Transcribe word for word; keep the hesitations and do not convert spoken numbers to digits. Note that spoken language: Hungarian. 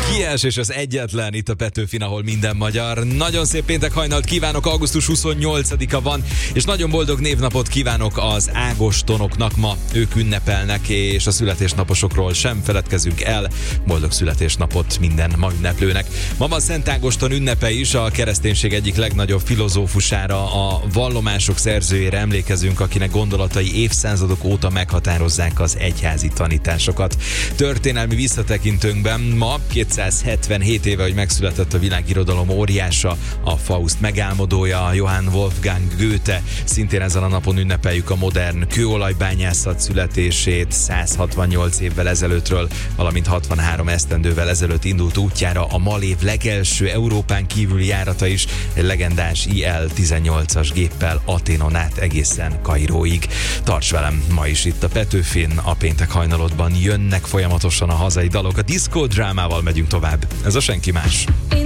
Kies és az egyetlen itt a Petőfin, ahol minden magyar. Nagyon szép péntek hajnalt kívánok, augusztus huszonnyolcadika van, és nagyon boldog névnapot kívánok az ágostonoknak ma. Ők ünnepelnek, és a születésnaposokról sem feledkezünk el. Boldog születésnapot minden ma ünneplőnek. Ma van Szent Ágoston ünnepe is, a kereszténység egyik legnagyobb filozófusára, a vallomások szerzőjére emlékezünk, akinek gondolatai évszázadok óta meghatározzák az egyházi tanításokat. Történelmi visszatekintőnkben ma kétszázhetvenhét éve, hogy megszületett a világirodalom óriása, a Faust megálmodója, Johann Wolfgang Goethe. Szintén ezen a napon ünnepeljük a modern kőolajbányászat születését. száz hatvannyolc évvel ezelőttről, valamint hatvanhárom esztendővel ezelőtt indult útjára a Malév legelső Európán kívüli járata is, egy legendás I L tizennyolcas géppel Athénon át egészen Kairóig. Tarts velem ma is itt a Petőfin, a péntek hajnalodban jönnek folyamatosan a hazai dalok, a diszkó drámával megyünk tovább. Ez a senki más.